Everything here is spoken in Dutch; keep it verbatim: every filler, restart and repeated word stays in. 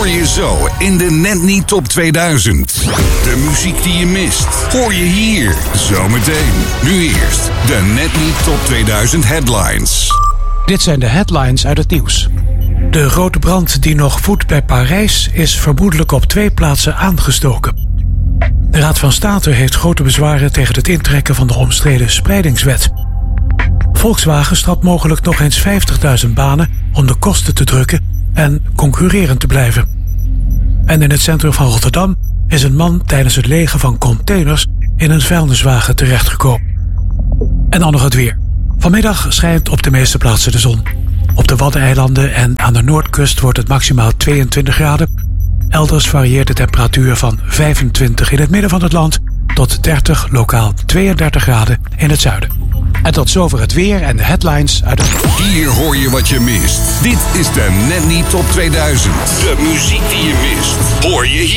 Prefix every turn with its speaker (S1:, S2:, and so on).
S1: hoor je zo in de Net Niet Top tweeduizend. De muziek die je mist, hoor je hier zometeen. Nu eerst de Net Niet Top tweeduizend headlines.
S2: Dit zijn de headlines uit het nieuws. De grote brand die nog woedt bij Parijs is vermoedelijk op twee plaatsen aangestoken. De Raad van State heeft grote bezwaren tegen het intrekken van de omstreden spreidingswet. Volkswagen strapt mogelijk nog eens vijftigduizend banen om de kosten te drukken en concurrerend te blijven. En in het centrum van Rotterdam is een man tijdens het legen van containers in een vuilniswagen terechtgekomen. En dan nog het weer. Vanmiddag schijnt op de meeste plaatsen de zon. Op de Waddeneilanden en aan de Noordkust wordt het maximaal tweeëntwintig graden. Elders varieert de temperatuur van vijfentwintig in het midden van het land tot dertig, lokaal tweeëndertig graden in het zuiden. En tot zover het weer en de headlines uit het...
S1: Hier hoor je wat je mist. Dit is de Net Niet Top tweeduizend. De muziek die je mist, hoor je hier.